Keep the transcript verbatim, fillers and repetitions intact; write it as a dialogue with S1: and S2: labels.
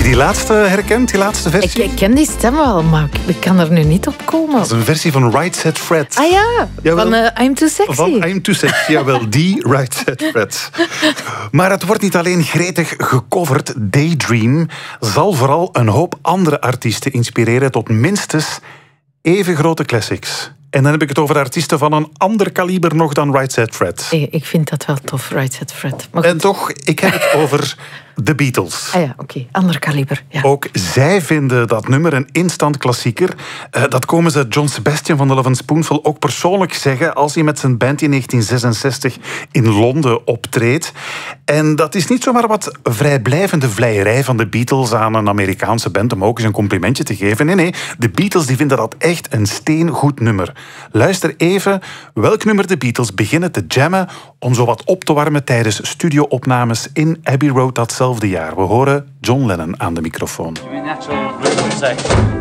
S1: die laatste herkend, die laatste versie?
S2: Ik, ik ken die stem wel, maar ik kan er nu niet op komen.
S1: Dat is een versie van Right Said Fred.
S2: Ah ja,
S1: Jawel.
S2: van uh, I'm Too Sexy.
S1: Van I'm Too Sexy, jawel, die Right Said Fred. Maar het wordt niet alleen gretig gecoverd. Daydream zal vooral een hoop andere artiesten inspireren tot minstens even grote classics. En dan heb ik het over artiesten van een ander kaliber nog dan Right Said Fred.
S2: Ik, ik vind dat wel tof, Right Said Fred. Maar
S1: en toch, ik heb het over de Beatles.
S2: Ah ja, oké. Okay. Ander kaliber. Ja.
S1: Ook zij vinden dat nummer een instant klassieker. Uh, dat komen ze John Sebastian van de Lovin' Spoonful ook persoonlijk zeggen als hij met zijn band in negentien zesenzestig in Londen optreedt. En dat is niet zomaar wat vrijblijvende vleierij van de Beatles aan een Amerikaanse band om ook eens een complimentje te geven. Nee, nee, de Beatles die vinden dat echt een steengoed nummer. Luister even welk nummer de Beatles beginnen te jammen om zo wat op te warmen tijdens studioopnames in Abbey Road datzelfde jaar. We horen John Lennon aan de microfoon.
S3: Natural rhythm section.